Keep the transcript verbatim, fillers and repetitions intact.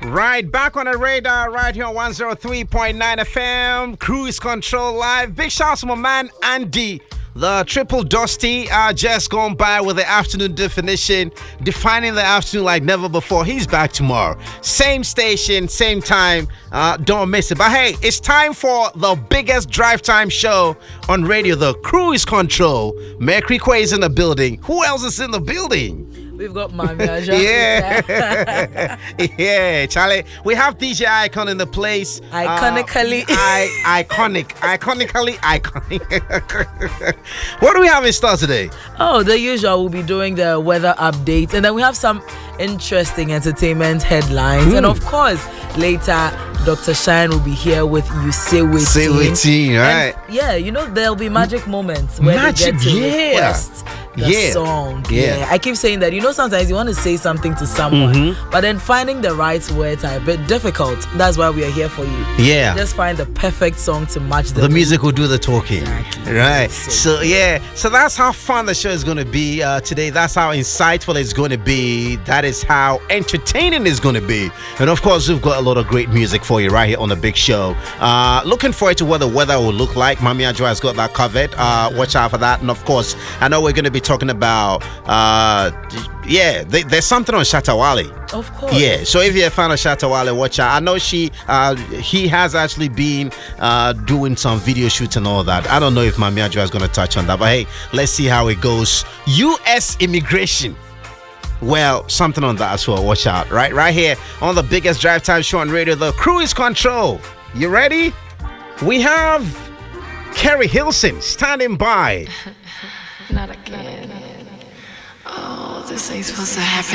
Right, back on the radar right here on one oh three point nine F M, Cruise Control Live. Big shout out to my man Andy, the triple dusty, uh, just gone by with the afternoon definition, defining the afternoon like never before. He's back tomorrow. Same station, same time. Uh, don't miss it. But hey, it's time for the biggest drive time show on radio, the Cruise Control. Mercury Quay is in the building. Who else is in the building? We've got Mami Aja. Yeah. Yeah, Charlie. We have D J Icon in the place. Iconically. Uh, I, iconic. Iconically iconic. What do we have in store today? Oh, the usual. We'll be doing the weather update. And then we have some interesting entertainment headlines. Mm. And of course, later, Doctor Shine will be here with You Say Waiting. Say Waiting, right. And yeah, you know, there'll be magic moments where magic, they get to yeah. request the yeah. song. Yeah. yeah. I keep saying that. You know, sometimes you want to say something to someone, mm-hmm. but then finding the right words are a bit difficult. That's why we are here for you. Yeah. Just find the perfect song to match the The music will do the talking. Exactly. Right. So, so, yeah. So that's how fun the show is going to be uh, today. That's how insightful it's going to be. That is how entertaining it's going to be. And of course, we've got a lot of great music for you right here on the big show. Uh, looking forward to what the weather will look like. Mami Aja has got that covered. Uh, watch out for that. And of course, I know we're going to be talking about, uh, yeah, they, there's something on Shatta Wale. Of course. Yeah, so if you're a fan of Shatta Wale, watch out. I know she, uh, he has actually been uh, doing some video shoots and all that. I don't know if Mami Aja is going to touch on that, but hey, let's see how it goes. U S immigration. Well, something on that as well. Watch out. Right, right here on the biggest drive time show on radio, the Cruise Control. You ready? We have Kerry Hilson standing by. Not again. Oh, this ain't supposed to happen.